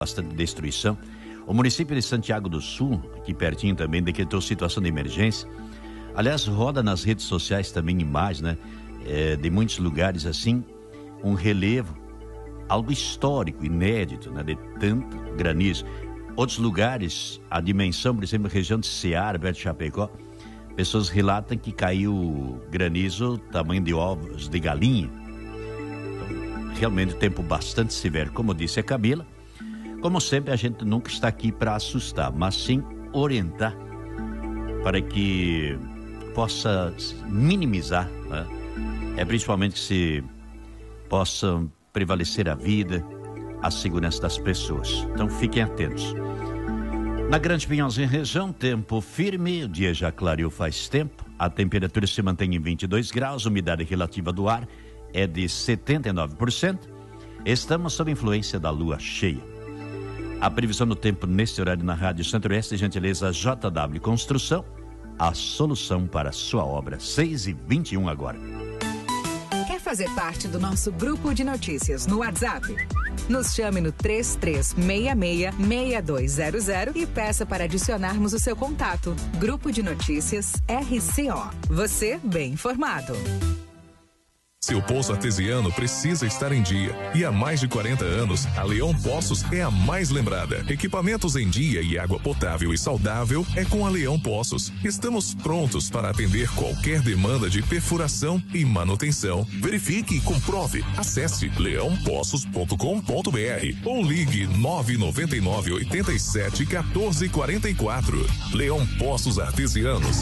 bastante destruição. O município de Santiago do Sul, aqui pertinho também, decretou situação de emergência. Aliás, roda nas redes sociais também imagens, né? De muitos lugares assim, um relevo, algo histórico, inédito, né? De tanto granizo. Outros lugares, a dimensão, por exemplo, região de Ceará, perto de Chapecó, pessoas relatam que caiu granizo tamanho de ovos de galinha. Então, realmente, tempo bastante severo. Como disse a Camila, como sempre, a gente nunca está aqui para assustar, mas sim orientar para que possa minimizar, né? Principalmente que se possa prevalecer a vida, a segurança das pessoas. Então fiquem atentos. Na Grande Pinhalzinho região, tempo firme, o dia já clareou faz tempo, a temperatura se mantém em 22 graus, a umidade relativa do ar é de 79%, estamos sob influência da lua cheia. A previsão do tempo neste horário na Rádio Centro-Oeste, gentileza JW Construção, a solução para a sua obra. 6h21 agora. Quer fazer parte do nosso grupo de notícias no WhatsApp? Nos chame no 3366-6200 e peça para adicionarmos o seu contato. Grupo de Notícias RCO. Você bem informado. Seu poço artesiano precisa estar em dia. E há mais de 40 anos, a Leão Poços é a mais lembrada. Equipamentos em dia e água potável e saudável é com a Leão Poços. Estamos prontos para atender qualquer demanda de perfuração e manutenção. Verifique e comprove. Acesse leãopoços.com.br ou ligue 999 87 14 44. Leão Poços Artesianos.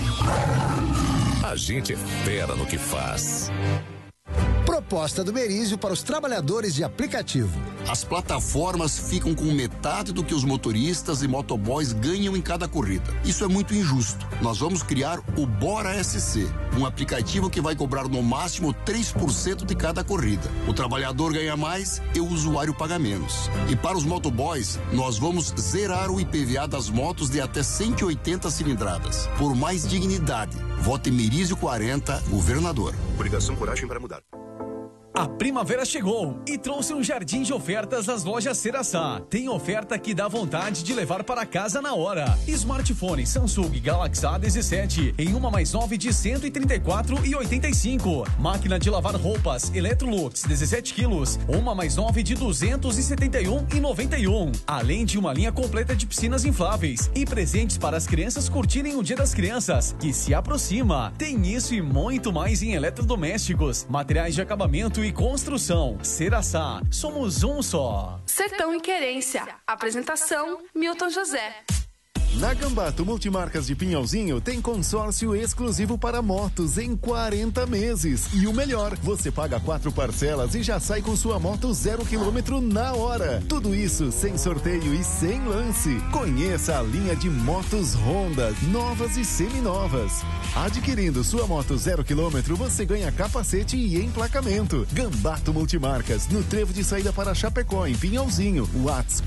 A gente é fera no que faz. Proposta do Merizio para os trabalhadores de aplicativo. As plataformas ficam com metade do que os motoristas e motoboys ganham em cada corrida. Isso é muito injusto. Nós vamos criar o Bora SC, um aplicativo que vai cobrar no máximo 3% de cada corrida. O trabalhador ganha mais e o usuário paga menos. E para os motoboys, nós vamos zerar o IPVA das motos de até 180 cilindradas. Por mais dignidade, vote Merizio 40, governador. Obrigação, coragem para mudar. A primavera chegou e trouxe um jardim de ofertas das lojas Ceraçá. Tem oferta que dá vontade de levar para casa na hora. Smartphone Samsung Galaxy A17 em uma mais 9 de 134,85. Máquina de lavar roupas Electrolux 17 quilos, uma mais 9 de 271,91. Além de uma linha completa de piscinas infláveis e presentes para as crianças curtirem o Dia das Crianças, que se aproxima. Tem isso e muito mais em eletrodomésticos, materiais de acabamento e construção. Ceraçá, somos um só. Sertão e Querência. Apresentação, Milton José. Na Gambato Multimarcas de Pinhalzinho tem consórcio exclusivo para motos em 40 meses. E o melhor, você paga 4 parcelas e já sai com sua moto 0 km na hora. Tudo isso sem sorteio e sem lance. Conheça a linha de motos Honda, novas e seminovas. Adquirindo sua moto 0 km, você ganha capacete e emplacamento. Gambato Multimarcas, no trevo de saída para Chapecó, em Pinhalzinho. WhatsApp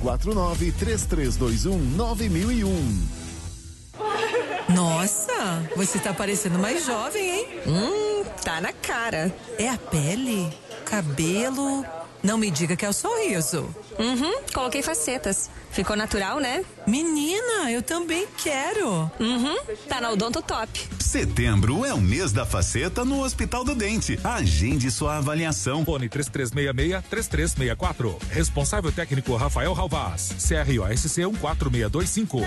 49-3321-9001. Nossa, você tá parecendo mais jovem, hein? Tá na cara. É a pele? Cabelo? Não me diga que é o sorriso. Coloquei facetas. Ficou natural, né? Menina, eu também quero. Tá na Odonto Top. Setembro é o mês da faceta no Hospital do Dente. Agende sua avaliação. Fone 3366-3364. Responsável técnico Rafael Ralvaz. CROSC 14625.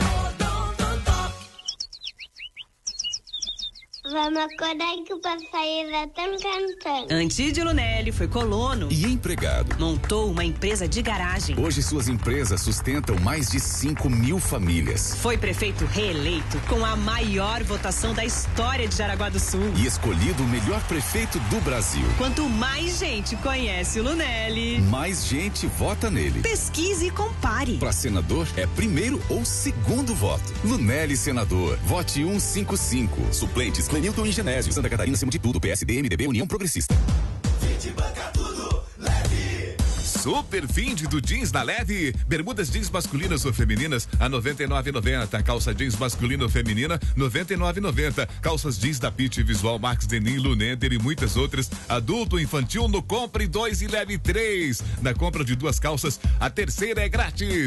Vamos acordar que o passarinho já estão cantando. Antídio Lunelli foi colono e empregado. Montou uma empresa de garagem. Hoje suas empresas sustentam mais de 5.000 famílias. Foi prefeito reeleito com a maior votação da história de Jaraguá do Sul. E escolhido o melhor prefeito do Brasil. Quanto mais gente conhece o Lunelli, mais gente vota nele. Pesquise e compare. Para senador é primeiro ou segundo voto. Lunelli senador. Vote 155. Suplentes Clenilton e Genésio. Santa Catarina acima de tudo. PSD, MDB, União Progressista. Banca tudo, leve. Super fim do jeans na Leve. Bermudas jeans masculinas ou femininas a R$ 99,90. Calça jeans masculina ou feminina R$ 99,90. Calças jeans da Pitty, Visual, Max Denim, Lunender e muitas outras. Adulto, infantil no compre 2 e leve 3. Na compra de 2 calças, a terceira é grátis.